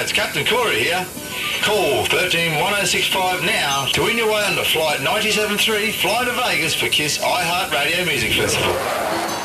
it's Captain Corey here. Call 131065 now to win your way on to Flight 97.3 flying to Vegas for KISS iHeartRadio Music Festival.